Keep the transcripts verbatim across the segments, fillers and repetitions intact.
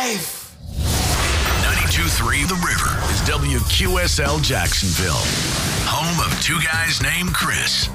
life. ninety-two point three The River is W Q S L Jacksonville, home of two guys named Chris.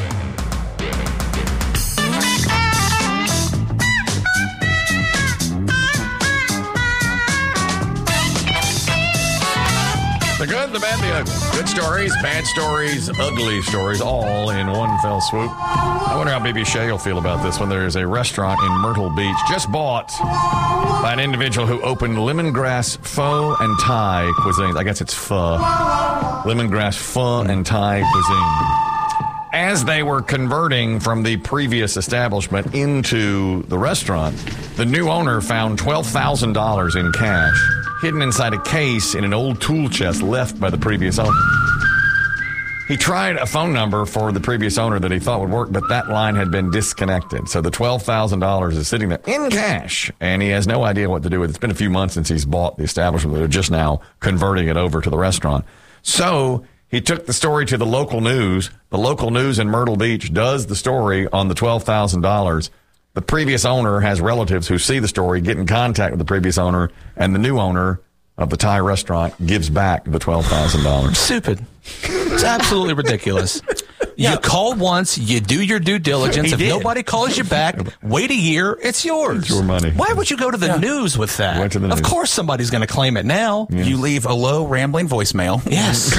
The good, the bad, the ugly. Good stories, bad stories, ugly stories, all in one fell swoop. I wonder how B B Shea will feel about this one. There is a restaurant in Myrtle Beach just bought by an individual who opened lemongrass pho and Thai cuisines. I guess it's pho. Lemongrass pho and Thai cuisine. As they were converting from the previous establishment into the restaurant, the new owner found twelve thousand dollars in cash hidden inside a case in an old tool chest left by the previous owner. He tried a phone number for the previous owner that he thought would work, but that line had been disconnected. So the twelve thousand dollars is sitting there in cash, and he has no idea what to do with it. It's been a few months since he's bought the establishment. They're just now converting it over to the restaurant. So he took the story to the local news. The local news in Myrtle Beach does the story on the twelve thousand dollars. The previous owner has relatives who see the story, get in contact with the previous owner, and the new owner of the Thai restaurant gives back the twelve thousand dollars. Stupid. It's absolutely ridiculous. You call once, you do your due diligence. He if did. nobody calls you back, wait a year, it's yours. It's your money. Why would you go to the Yeah. news with that? Went to the of news. course somebody's going to claim it now. Yeah. You leave a low, rambling voicemail. Yes.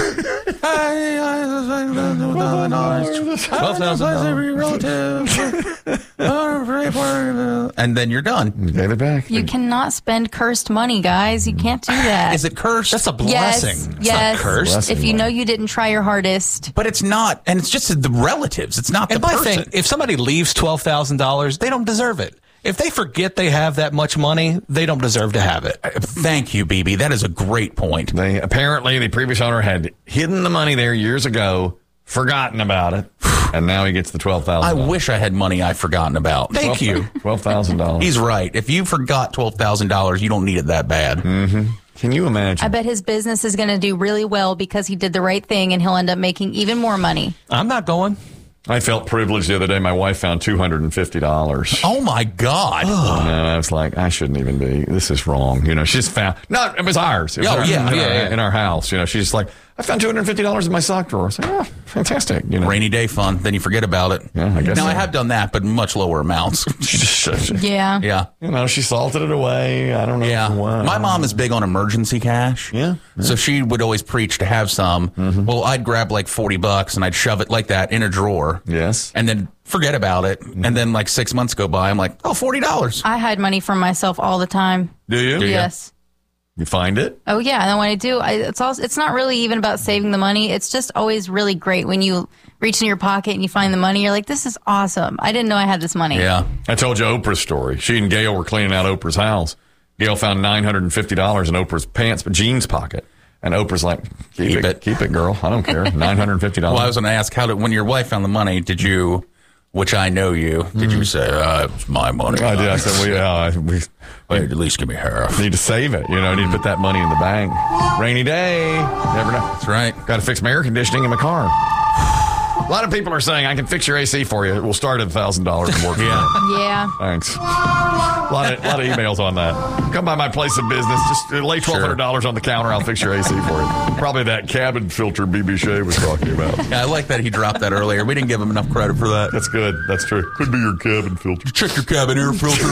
twelve thousand and then you're done. You gave it back. You cannot spend cursed money, guys. You can't do that. Is it cursed? That's a yes, blessing. It's yes. not cursed. Blessing, If you know right. you didn't try your hardest. But it's not, and it's just the relatives. It's not the And my person. thing, if somebody leaves twelve thousand dollars, they don't deserve it. If they forget they have that much money, they don't deserve to have it. Uh, Thank you, B B. That is a great point. They apparently the previous owner had hidden the money there years ago, forgotten about it, and now he gets the twelve thousand. I wish I had money I've forgotten about. Thank you. Twelve thousand dollars. He's right. If you forgot twelve thousand dollars, you don't need it that bad. Mm-hmm. Can you imagine? I bet his business is going to do really well because he did the right thing and he'll end up making even more money. I'm not going. I felt privileged the other day. My wife found two hundred and fifty dollars. Oh my God. And I was like, I shouldn't even be. This is wrong. You know, she's found. No, it was ours. It was Oh, our- yeah, in, yeah, our, yeah. in our house. You know, she's like, I found two hundred and fifty dollars in my sock drawer. I was like, oh, fantastic. You know, Rainy day fun. Then you forget about it. Yeah, I guess Now, so. I have done that, but much lower amounts. she just, Yeah. yeah. you know, she salted it away. I don't know. Yeah. why. My mom is big on emergency cash. Yeah, yeah. So she would always preach to have some. Mm-hmm. Well, I'd grab like forty bucks and I'd shove it like that in a drawer. Yes. And then forget about it. Mm-hmm. And then like six months go by. I'm like, oh, forty dollars. I hide money from myself all the time. Do you? Do you? Yes. You find it? Oh yeah, and then when I do, I, it's also it's not really even about saving the money. It's just always really great when you reach in your pocket and you find the money. You're like, this is awesome. I didn't know I had this money. Yeah. I told you Oprah's story. She and Gail were cleaning out Oprah's house. Gail found nine hundred and fifty dollars in Oprah's pants, jeans pocket. And Oprah's like, keep, Keep it, it. keep it, girl. I don't care. nine hundred and fifty dollars. Well, I was going to ask, how did, when your wife found the money, did you, which I know you, did you say, uh, it's my money? I did. I said, well, yeah, I- we Hey, at least give me half. need to save it. You know, need to put that money in the bank. Rainy day. Never know. That's right. Got to fix my air conditioning in my car. A lot of people are saying, I can fix your A C for you. We'll start at one thousand dollars and work from Yeah. there. Yeah. Thanks. A lot of, lot of emails on that. Come by my place of business. Just lay twelve hundred dollars on the counter. I'll fix your A C for you. Probably that cabin filter B B Shea was talking about. Yeah, I like that he dropped that earlier. We didn't give him enough credit for that. That's good. That's true. Could be your cabin filter. Check your cabin air filter.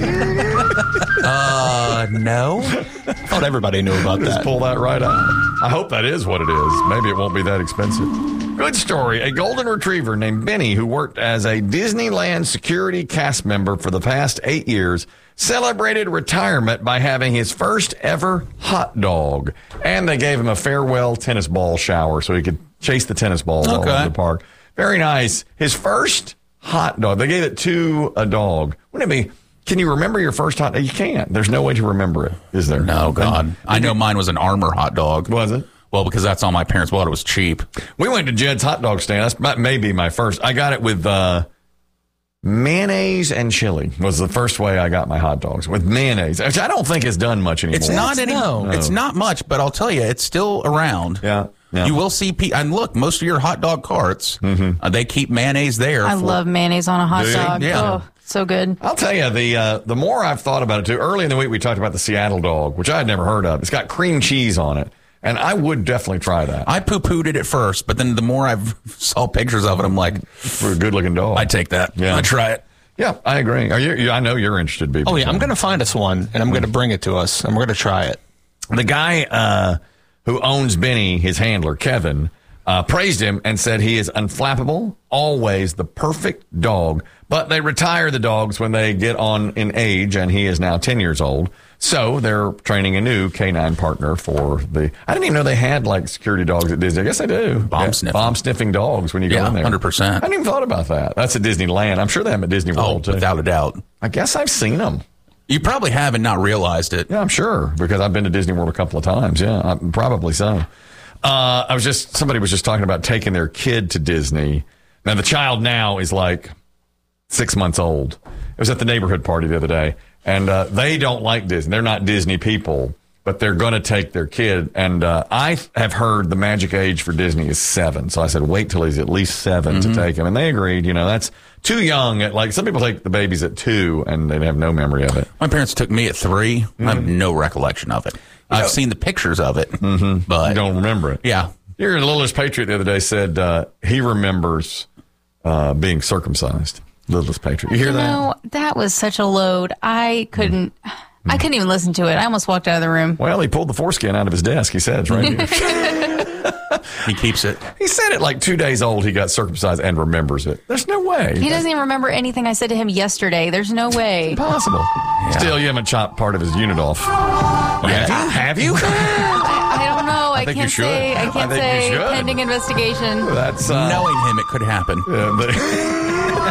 uh, no. I thought everybody knew about Just that. pull that right out. I hope that is what it is. Maybe it won't be that expensive. Good story. A golden retriever named Benny, who worked as a Disneyland security cast member for the past eight years, celebrated retirement by having his first ever hot dog. And they gave him a farewell tennis ball shower so he could chase the tennis balls all Okay. over the park. Very nice. His first hot dog. They gave it to a dog. Wouldn't it be... Can you remember your first hot dog? You can't. There's no way to remember it, is there? No, God. I know mine was an Armor hot dog. Was it? Well, because that's all my parents bought. It was cheap. We went to Jed's hot dog stand. That's my- maybe my first. I got it with uh, mayonnaise and chili was the first way I got my hot dogs, with mayonnaise, which I don't think is done much anymore. It's not any. no. It's not much, but I'll tell you, it's still around. Yeah. yeah. You will see, pe- and look, most of your hot dog carts, uh, they keep mayonnaise there. I for- love mayonnaise on a hot Do you? dog. Yeah. Oh, So good. I'll tell you, the uh, the more I've thought about it, too, early in the week we talked about the Seattle dog, which I had never heard of. It's got cream cheese on it, and I would definitely try that. I poo-pooed it at first, but then the more I saw pictures of it, I'm like, for a good-looking dog. I'd take that. Yeah. I'd try it. Yeah, I agree. Are you, you, I know you're interested, B B. Oh, yeah, I'm going to find us one, and I'm going to bring it to us, and we're going to try it. The guy uh, who owns Benny, his handler, Kevin, uh, praised him and said he is unflappable, always the perfect dog. But they retire the dogs when they get on in age, and he is now ten years old. So they're training a new canine partner for the... I didn't even know they had, like, security dogs at Disney. I guess they do. Bomb yeah, sniffing. Bomb-sniffing dogs when you Yeah, go in there. one hundred percent. I hadn't even thought about that. That's at Disneyland. I'm sure they have them at Disney Oh, World, too. without a doubt. I guess I've seen them. You probably have and not realized it. Yeah, I'm sure, because I've been to Disney World a couple of times. Yeah, I, probably so. Uh, I was just, somebody was just talking about taking their kid to Disney. Now, the child now is like six months old. It was at the neighborhood party the other day, and uh, they don't like Disney. They're not Disney people, but they're going to take their kid. And uh, I have heard the magic age for Disney is seven. So I said, wait till he's at least seven mm-hmm. to take him. And they agreed, you know, that's too young. At, like, some people take the babies at two, and they have no memory of it. My parents took me at three. Mm-hmm. I have no recollection of it. I've know, seen the pictures of it, mm-hmm. but you don't remember it. Yeah. Your Littlest Patriot the other day said uh, he remembers uh, being circumcised. Littlest Patriot. You hear you that? know, that was such a load. I couldn't. I couldn't even listen to it. I almost walked out of the room. Well, he pulled the foreskin out of his desk. He said, right here. He keeps it. He said at like two days old he got circumcised and remembers it. There's no way. He doesn't even remember anything I said to him yesterday. There's no way. Impossible. Yeah. Still, you haven't chopped part of his unit off. Yeah. Have you? Have you? I, I don't know. I, think can't you should. say. I I can't think say. you should. Pending investigation. That's uh, knowing him, it could happen. Yeah, but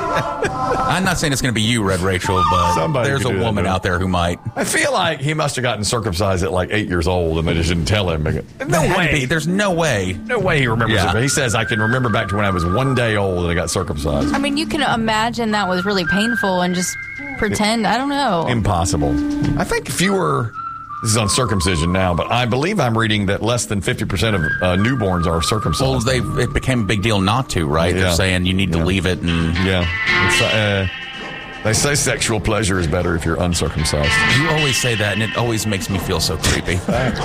I'm not saying it's going to be you, Red Rachel, but Somebody there's a could do woman that. out there who might. I feel like he must have gotten circumcised at like eight years old, and they just didn't tell him. No That had to way. be. There's no way. No way he remembers Yeah. it. He says, I can remember back to when I was one day old and I got circumcised. I mean, you can imagine that was really painful and just pretend. I don't know. Impossible. I think fewer, this is on circumcision now, but I believe I'm reading that less than fifty percent of uh, newborns are circumcised. Well, they it became a big deal not to, right? Yeah. They're saying you need to Yeah. leave it and Yeah. It's, uh, they say sexual pleasure is better if you're uncircumcised. you always say that, and it always makes me feel so creepy.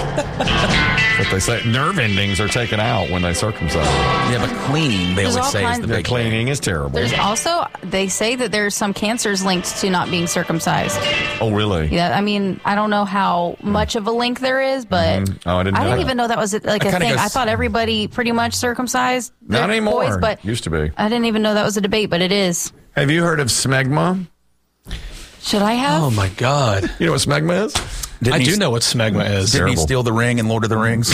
But they say nerve endings are taken out when they circumcise. Yeah, but cleaning, they There's always all say is kinds- the The big cleaning is terrible. There's also, they say that there's some cancers linked to not being circumcised. Oh, really? Yeah, I mean, I don't know how much of a link there is, but Mm-hmm. Oh, I didn't know that. even know that was like That a kinda thing. goes- I thought everybody pretty much circumcised Not their anymore. boys, but Used to be. I didn't even know that was a debate, but it is. Have you heard of smegma? Should I have? Oh, my God. You know what smegma is? Didn't I he do st- know what smegma is. Didn't he Terrible. steal the ring in Lord of the Rings?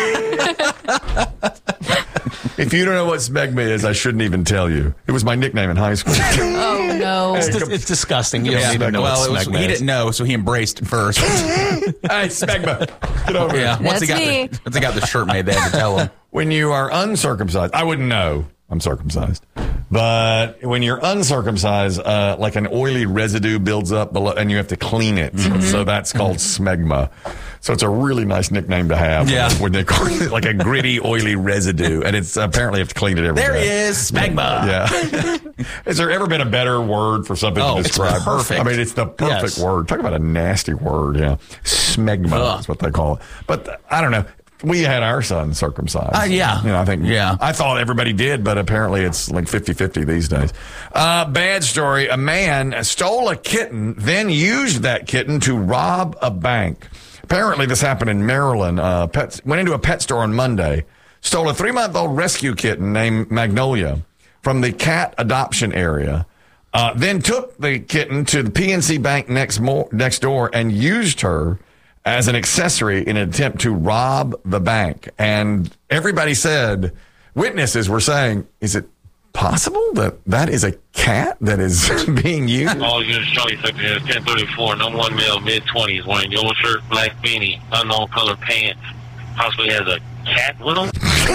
If you don't know what smegma is, I shouldn't even tell you. It was my nickname in high school. Oh, no. It's, dis- it's disgusting. You don't need to know well, what it was, smegma he is. didn't know, so he embraced it first. Hey, smegma. Get over Yeah, here. once he got That's me. the once he got the shirt made, they had to tell him. When you are uncircumcised, I wouldn't know I'm circumcised. But when you're uncircumcised, uh, like an oily residue builds up below, and you have to clean it. Mm-hmm. So that's called smegma. So it's a really nice nickname to have. Yeah. When they call it like a gritty, oily residue. And it's apparently you have to clean it every There day. he is, smegma. Yeah. Has there ever been a better word for something Oh, to it's describe? perfect. I mean, it's the perfect Yes. word. Talk about a nasty word. Yeah. Smegma Ugh. is what they call it. But uh, I don't know. We had our son circumcised. Uh, yeah. You know, I think, Yeah. I thought everybody did, but apparently it's like fifty-fifty these days. Uh, bad story. A man stole a kitten, then used that kitten to rob a bank. Apparently this happened in Maryland. Uh, pets, went into a pet store on Monday, stole a three-month-old rescue kitten named Magnolia from the cat adoption area, uh, then took the kitten to the P N C Bank next, mo- next door and used her as an accessory in an attempt to rob the bank. And everybody said, witnesses were saying, is it possible that that is a cat that is being used? All units, Charlie Sector ten thirty-four, number one male, mid twenties, wearing yellow shirt, black beanie, unknown color pants, possibly has a cat with him.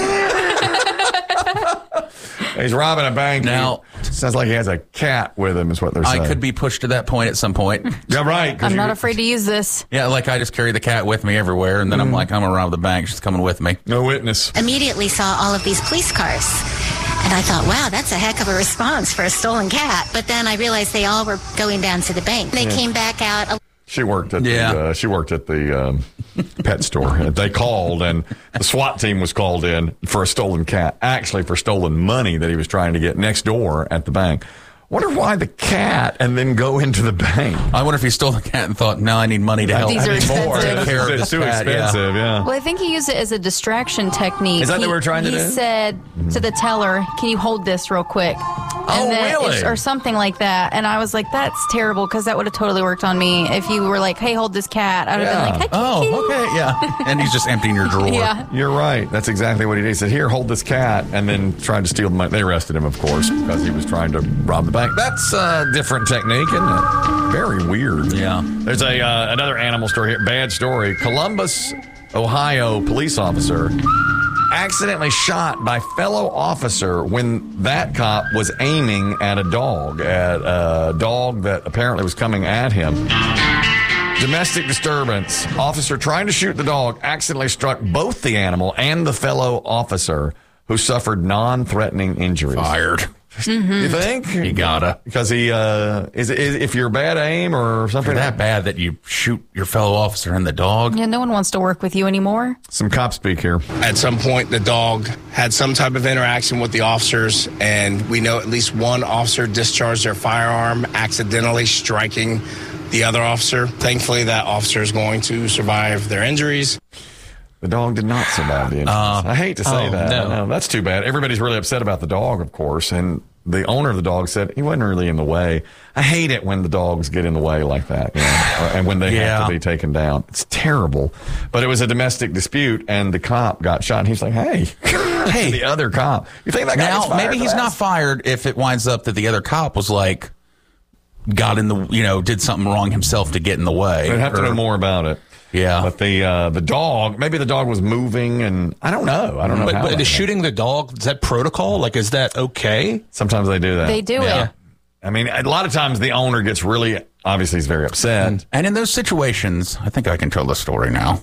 He's robbing a bank. Now- He- sounds like he has a cat with him, is what they're saying. I could be pushed to that point at some point. Yeah, right. 'cause I'm not you- afraid to use this. Yeah, like I just carry the cat with me everywhere, and then I'm like, I'm gonna rob the bank. She's coming with me. No witness. Immediately saw all of these police cars. And I thought, wow, that's a heck of a response for a stolen cat. But then I realized they all were going down to the bank. They came back out. She worked at Yeah. the, uh, she worked at the um, pet store. They called, and the SWAT team was called in for a stolen cat. Actually, for stolen money that he was trying to get next door at the bank. Wonder why the cat and then go into the bank. I wonder if he stole the cat and thought, no, I need money to help. These are I need more to expensive. take care of It's this too cat. Yeah. expensive, yeah. Well, I think he used it as a distraction technique. Is that he, what we're trying to he do? He said to the teller, "Can you hold this real quick?" Oh, really? Or something like that. And I was like, "That's terrible," because that would have totally worked on me if you were like, "Hey, hold this cat." I'd have Yeah. been like, "Hey, Oh, kitty." okay, yeah. And he's just emptying your drawer. Yeah. You're right. That's exactly what he did. He said, "Here, hold this cat," and then tried to steal the money. They arrested him, of course, because he was trying to rob the bank. That's a different technique, isn't it? Very weird. Yeah. There's a uh, another animal story here. Bad story. Columbus, Ohio police officer accidentally shot by fellow officer when that cop was aiming at a dog, at a dog that apparently was coming at him. Domestic disturbance. Officer trying to shoot the dog accidentally struck both the animal and the fellow officer, who suffered non-threatening injuries. Fired. You think? You gotta. Because he, uh, is, is if you're bad aim or something You're that bad that you shoot your fellow officer and the dog. Yeah, no one wants to work with you anymore. Some cop speak here. At some point, the dog had some type of interaction with the officers, and we know at least one officer discharged their firearm, accidentally striking the other officer. Thankfully, that officer is going to survive their injuries. The dog did not survive the injuries. Uh, I hate to say oh, that. no. I know. That's too bad. Everybody's really upset about the dog, of course, and the owner of the dog said he wasn't really in the way. I hate it when the dogs get in the way like that, you know, or- and when they Yeah. have to be taken down. It's terrible. But it was a domestic dispute, and the cop got shot, and he's like, hey, hey, the other cop. You think that guy gets Now, fired maybe for he's that? not fired if it winds up that the other cop was like, got in the, you know, did something wrong himself to get in the way. I'd have to Or- know more about it. Yeah. But the uh, the dog, maybe the dog was moving, and I don't know. I don't know. But, how but that is shooting the dog, is that protocol? Like, is that okay? Sometimes they do that. They do Yeah. it. I mean, a lot of times the owner gets really, obviously, he's very upset. And in those situations, I think I can tell the story now.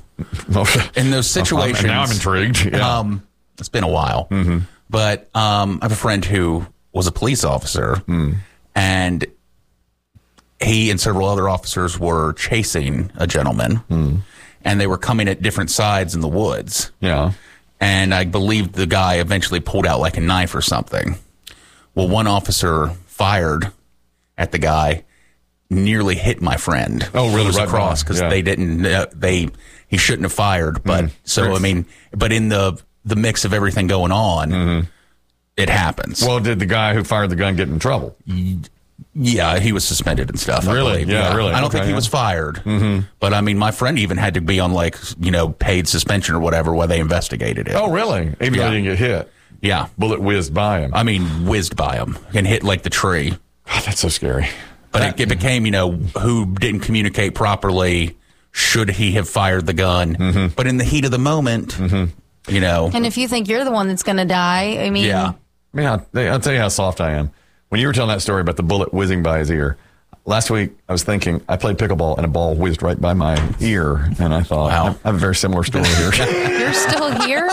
In those situations, now I'm intrigued. Yeah. Um, it's been a while, Mm-hmm. but um, I have a friend who was a police officer, Mm. and he and several other officers were chasing a gentleman, Mm. and they were coming at different sides in the woods. yeah. And I believe the guy eventually pulled out like a knife or something. Well, one officer fired at the guy, nearly hit my friend. Oh, really? He was Right across behind. because Yeah. they didn't. Uh, they he shouldn't have fired. But so I mean, but in the the mix of everything going on, it happens. Well, did the guy who fired the gun get in trouble? Yeah, he was suspended and stuff. I Really? believe. Yeah, really. I don't Okay, think he yeah. was fired. Mm-hmm. But I mean, my friend even had to be on like you know paid suspension or whatever while they investigated it. Oh, really? Even though Yeah. he didn't get hit? yeah. Bullet whizzed by him. I mean, whizzed by him and hit like the tree. God, that's so scary. But it, it became, you know, who didn't communicate properly. Should he have fired the gun? Mm-hmm. But in the heat of the moment, you know, And if you think you're the one that's going to die, I mean, yeah. I mean, I'll, I'll tell you how soft I am. When you were telling that story about the bullet whizzing by his ear, last week I was thinking, I played pickleball and a ball whizzed right by my ear. And I thought, Wow. I have a very similar story here. you're still here.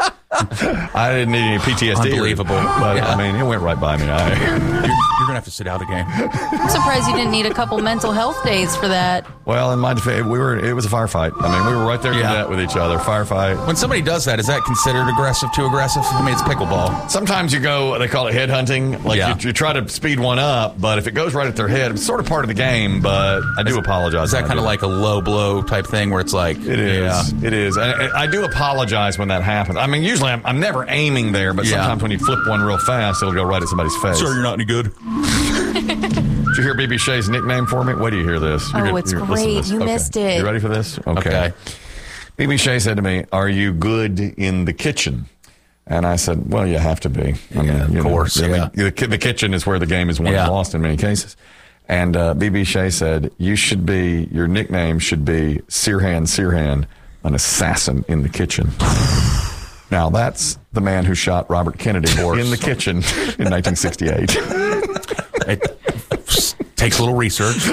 I didn't need any P T S D. Unbelievable. But, Yeah. I mean, it went right by me. I, You're, you're going to have to sit out a game. I'm surprised you didn't need a couple mental health days for that. well, in my defense, we were, it was a firefight. I mean, we were right there Yeah. cadet with each other. Firefight. When somebody does that, is that considered aggressive, too aggressive? I mean, it's pickleball. Sometimes you go, they call it head hunting. Like Yeah. you, you try to speed one up, but if it goes right at their head, it's sort of part of the game, but I do apologize. Is that when I kind of do like a low blow type thing where it's like, It is. yeah. It is. And I, I do apologize when that happens. I mean, usually I'm, I'm never aiming there, but Yeah. sometimes when you flip one real fast, it'll go right at somebody's face. Sir, you're not any good. Did you hear B B Shay's nickname for me? Wait till you hear this. You're Oh, good- it's you're- listen to great. this. You Okay. missed it. You ready for this? Okay. Okay. B B Shay said to me, "Are you good in the kitchen?" And I said, "Well, you have to be. I mean, Yeah, of you know, course, I mean, yeah. the, ki- the kitchen is where the game is won Yeah. and lost in many cases." And uh, B B Shay said, "You should be. Your nickname should be Sirhan Sirhan, an assassin in the kitchen." Now that's the man who shot Robert Kennedy in the kitchen in nineteen sixty-eight. It takes a little research.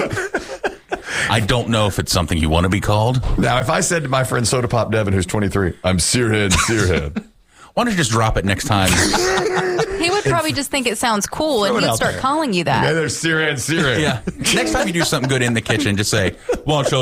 I don't know if it's something you want to be called. Now, if I said to my friend Soda Pop Devin, who's twenty-three, "I'm Sirhan Sirhan," Why don't you just drop it next time? He would probably just think it sounds cool, Throw and it he'd out start there. calling you that. Yeah, there's Siran Siran. Yeah. Next time you do something good in the kitchen, just say, "Well, show